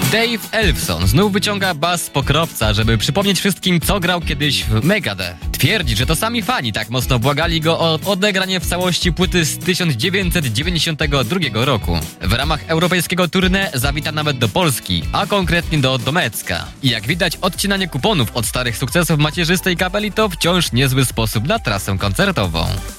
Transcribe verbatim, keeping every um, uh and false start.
Dave Ellefson znów wyciąga bas z pokrowca, żeby przypomnieć wszystkim, co grał kiedyś w Megadeth. Twierdzi, że to sami fani tak mocno błagali go o odegranie w całości płyty z tysiąc dziewięćset dziewięćdziesiątego drugiego roku. W ramach europejskiego tournée zawita nawet do Polski, a konkretnie do Domecka. I jak widać, odcinanie kuponów od starych sukcesów macierzystej kapeli to wciąż niezły sposób na trasę koncertową.